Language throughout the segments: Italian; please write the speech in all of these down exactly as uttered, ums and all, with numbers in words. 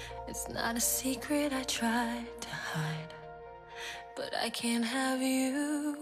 It's not a secret I tried to hide, but I can't have you.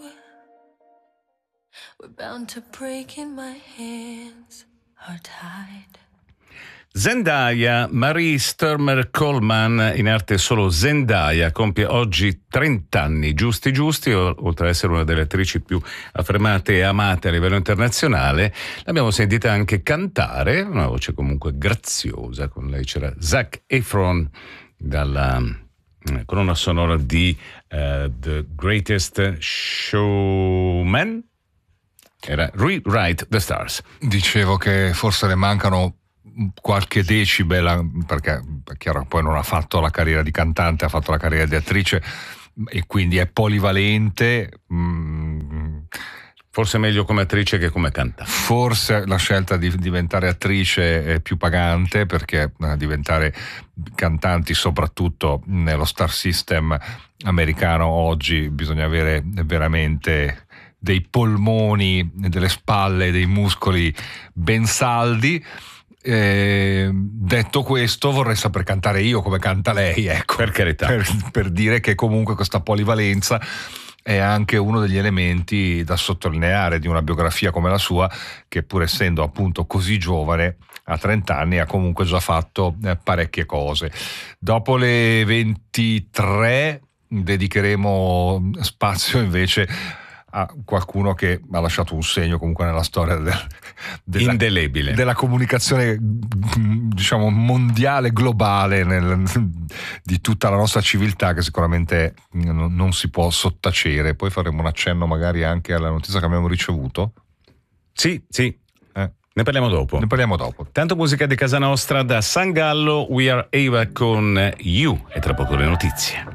We're bound to break and my hands are tied. Zendaya, Marie Sturmer Coleman, in arte solo Zendaya, compie oggi trenta anni giusti giusti, oltre ad essere una delle attrici più affermate e amate a livello internazionale. L'abbiamo sentita anche cantare, una voce comunque graziosa. Con lei c'era Zac Efron dalla colonna sonora di uh, The Greatest Showman. Era Rewrite the Stars. Dicevo che forse le mancano qualche decibel, perché è chiaro che poi non ha fatto la carriera di cantante, ha fatto la carriera di attrice e quindi è polivalente. Mm, forse meglio come attrice che come cantante. Forse la scelta di diventare attrice è più pagante, perché diventare cantanti, soprattutto nello star system americano oggi, bisogna avere veramente dei polmoni, delle spalle, dei muscoli ben saldi. Eh, detto questo, vorrei saper cantare io come canta lei, ecco, per carità, per, per dire che comunque questa polivalenza è anche uno degli elementi da sottolineare di una biografia come la sua, che pur essendo appunto così giovane, a trenta anni, ha comunque già fatto eh, parecchie cose. Dopo le ventitré dedicheremo spazio invece a qualcuno che ha lasciato un segno comunque nella storia del, della, indelebile della comunicazione, diciamo, mondiale, globale, nel, di tutta la nostra civiltà, che sicuramente non, non si può sottacere. Poi faremo un accenno magari anche alla notizia che abbiamo ricevuto. Sì, sì. Eh. Ne parliamo dopo. Ne parliamo dopo. Tanto musica di casa nostra da San Gallo, We Are Eva con You, e tra poco le notizie.